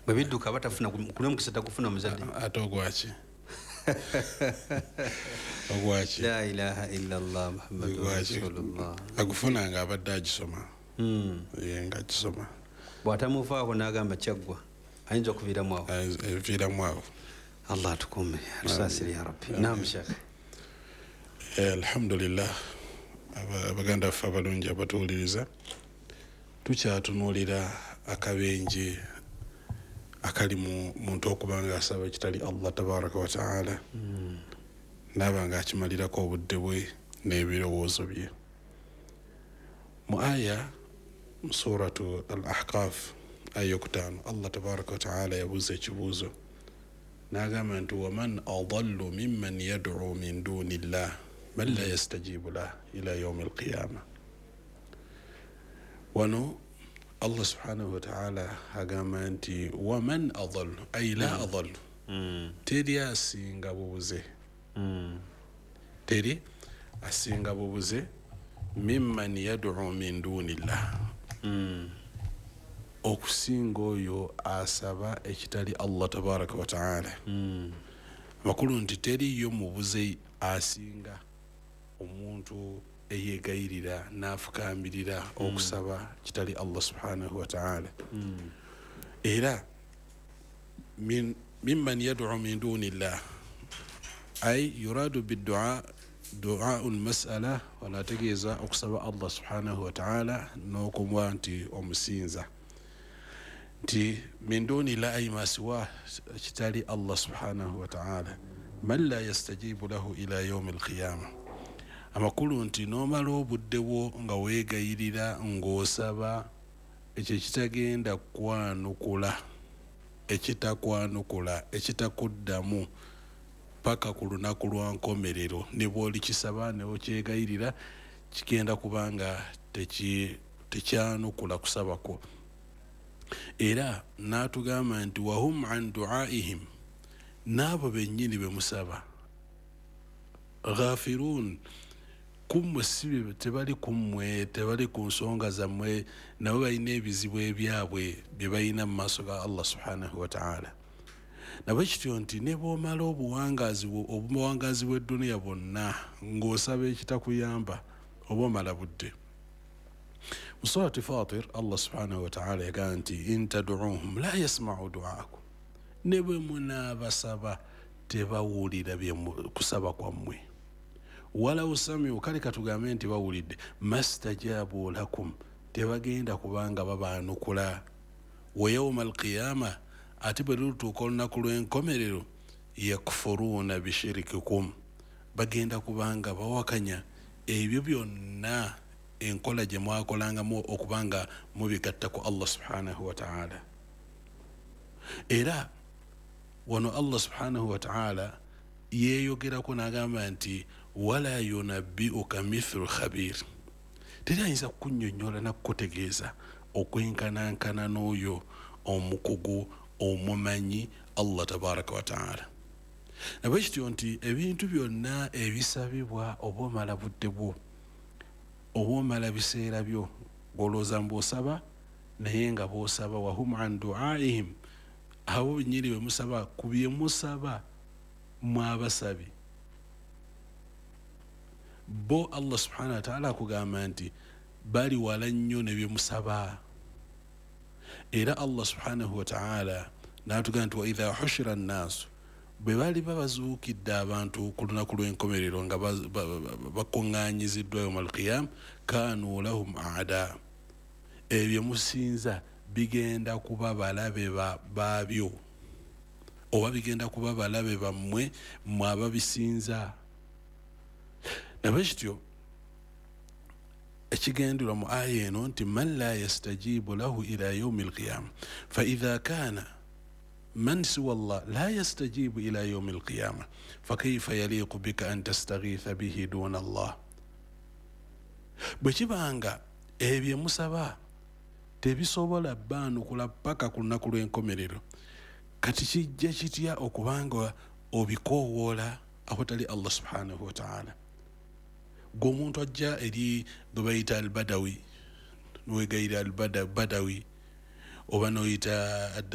bwe bidduka batafuna kuli mukisa takufuna muzadde ate ogwaki ogwaki la ilaha illallah muhammadu rasulullah agufuna nga abadde agisoma nga agisoma bw'atamuvaako n'agamba kyaggwa ayinza okuviiramu awo viiramu awo allah atukume atusaasire ya rabbi naam shekhe alhamdulillah abaganda baffe abalungi abatuwuliriza tukyatunuulira akabenje akali mu muntu okuba nga asaba ekitali allah tabaraka wataala naaba nga akimalirako obudde bwe n'ebirowoozo bye mu aya mu suratu al ahqaf aya yokutaano allah tabaraka wataala yabuuza ekibuuzo n'agamba nti waman adallu mimman yad'u min duni llah man la yastajibu lah ila yaumi alqiyama wano allah subhanahu wataala agamba nti waman adallu ay la adallu teri asinga bubuze teri asinga bubuze mimman yad'u min duni llah okusinga oyo asaba ekitali allah tabaraka wataala makulu nti teriyo mubuze asinga omuntu eyegayirira n'afukambirira okusaba kitali allah subhanahu wataala era mimman yad'u min duni llah ay yuradu biddua duau lmasala wanategeeza okusaba allah subhanahu wataala n'okuba nti omusinza nti min duni la ay masiwa kitali allah subhanahu wataala man la yastajibu lahu ila yaumi alqiyama amakulu nti nomala obudde bwo nga weegayirira ng'osaba ekyo kitagenda kwanukula ekitakwanukula ekitakuddamu paka ku lunaku lwa nkomerero ne bw'olikisaba ne okyegayirira kigenda kubanga tekyanukula kusabako era n'atugamba nti wahum an duaihim n'abo bennyini be musaba ghafirun kummwe sibe tebali kummwe tebali ku nsonga zammwe nabo balina ebizibu ebyabwe bye balina mu maaso ga allah subhanahu wataala nabo kityo nti ne bw'omala obuwangazi bw'edduniya bwonna ng'osaba ekitakuyamba oba omala budde mu surati fatir allah subhanahu wataala yagamba nti in taduuhum la yasmau duaakum ne bwe munaabasaba tebawulira kusaba kwammwe walau samiu kale katugambe nti bawulidde mastajabu lakum tebagenda kubanga babaanukula wa yauma alqiyama ate bwe lutuuka olunaku lw'enkomerero yakfuruuna bishirikikum bagenda kubanga bawakanya ebyo byonna enkola gye mwakolangamu okubanga mubigatta ku allah subhanahu wataala era wano allah subhanahu wataala yeeyogerako n'agamba nti wala yunabbiuka mithlu khabir teri ayinza kukunnyonnyola nakukutegeeza okwenkanankana n'oyo omukugu omumanyi allah tabaraka wataala nabwe kityo nti ebintu byonna ebisabibwa oba omala budde bwo oba omala biseera byo ng'olowooza mbw'osaba naye nga bw'osaba wahum an duaihim abo nyiri bwe musaba ku bye musaba mwabasabi bo allah subhanahu wataala akugamba nti bali wala nnyo ne bye musaba era allah subhanahu wataala n'atugamba nti waidha hushira nnaasu bwe bali babazuukidde abantu ku lunaku lw'enkomerero nga bakuŋŋaanyiziddwa yawma alqiyama kaanu lahum aada ebyo musinza bigenda kuba balabe baabyo oba bigenda kuba balabe bammwe mwababisinza nabwe kityo ekigenderwa mu aya eno nti man la yastajibu lahu ila yaumi alqiyama faidha kana man siwa allah la yastajibu ila yaumi alqiyama fakaifa yaliqu bika an tastaghitha bihi duna allah bwe kibanga ebyo musaba tebisobola baanukula paka ku lunaku lw'enkomerero kati kijja kitya okubanga obikoowoola awatali allah subhanahu wataala gwe omuntu ajja eri gwe bayita albadawi niwegayira albadawi oba noyita